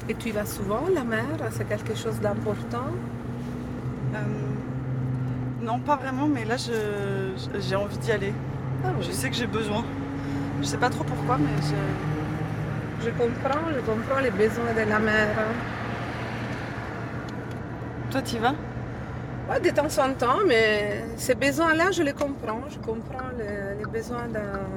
Et tu y vas souvent, la mer? C'est quelque chose d'important? Non, pas vraiment, mais là, j'ai envie d'y aller. Ah oui. Je sais que j'ai besoin. Je sais pas trop pourquoi, mais Je comprends les besoins de la mer. Toi, t'y vas? Ouais, de temps en temps, mais ces besoins-là, je les comprends. Je comprends les besoins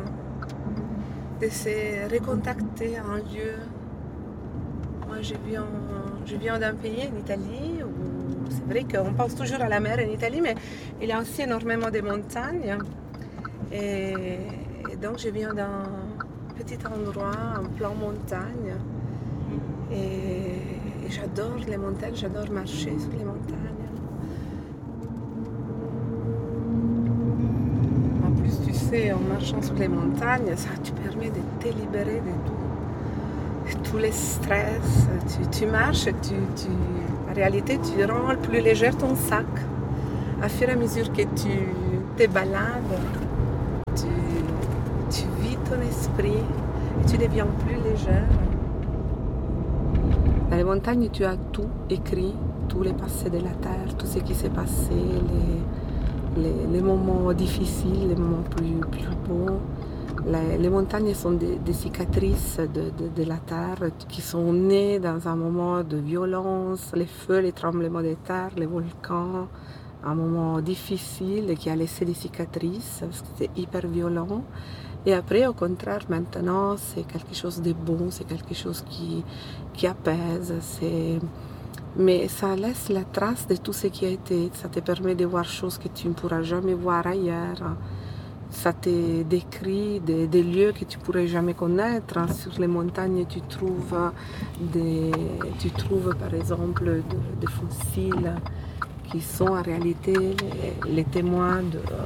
de se recontacter à un lieu. Moi, je viens d'un pays, en Italie, où c'est vrai qu'on pense toujours à la mer en Italie, mais il y a aussi énormément de montagnes. Et donc, je viens d'un petit endroit en plein montagne. Et j'adore les montagnes, j'adore marcher sur les montagnes. En plus, tu sais, en marchant sur les montagnes, ça te permet de te libérer de tous les stress. Tu marches, en réalité, tu rends plus léger ton sac. À fur et à mesure que tu te balades, tu vides ton esprit et tu deviens plus légère. Dans les montagnes, tu as tout écrit, tous les passés de la terre, tout ce qui s'est passé, les moments difficiles, les moments plus beaux. Les montagnes sont des cicatrices de la terre qui sont nées dans un moment de violence, les feux, les tremblements de terre, les volcans, un moment difficile qui a laissé des cicatrices, parce que c'était hyper violent. Et après, au contraire, maintenant, c'est quelque chose de bon, c'est quelque chose qui apaise. Mais ça laisse la trace de tout ce qui a été. Ça te permet de voir choses que tu ne pourras jamais voir ailleurs. Ça te décrit des lieux que tu ne pourrais jamais connaître. Sur les montagnes, tu trouves par exemple des fossiles qui sont en réalité les témoins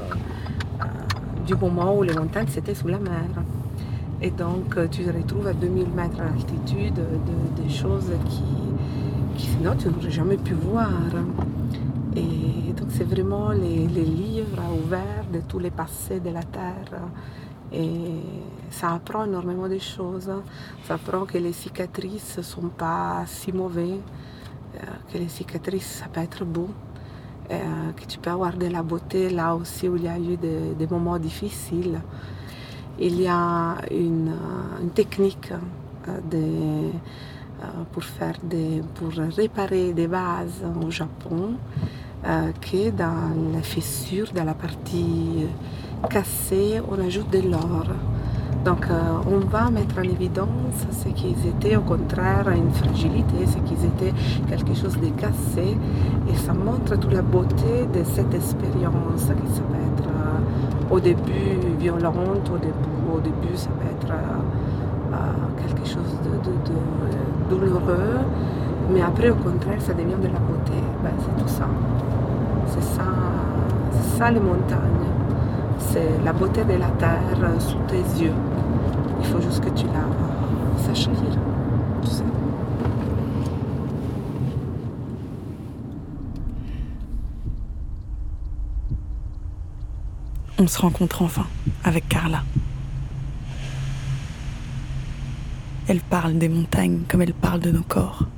du moment où les montagnes c'était sous la mer. Et donc tu retrouves à 2000 mètres d'altitude des choses qui sinon tu n'aurais jamais pu voir. Et donc c'est vraiment les livres ouverts de tous les passés de la terre. Et ça apprend énormément de choses. Ça apprend que les cicatrices ne sont pas si mauvais, que les cicatrices ça peut être beau. Que tu peux avoir de la beauté là aussi où il y a eu des moments difficiles. Il y a une technique pour réparer des vases au Japon que dans la fissure, dans la partie cassée, on ajoute de l'or. Donc on va mettre en évidence ce qu'ils étaient au contraire une fragilité, ce qu'ils étaient quelque chose de cassé, et ça montre toute la beauté de cette expérience qui ça peut être au début violente, au début ça peut être quelque chose de douloureux, mais après au contraire ça devient de la beauté. C'est tout ça. C'est ça les montagnes. C'est la beauté de la terre sous tes yeux. Il faut juste que tu la saches lire, tu sais. On se rencontre enfin avec Carla. Elle parle des montagnes comme elle parle de nos corps.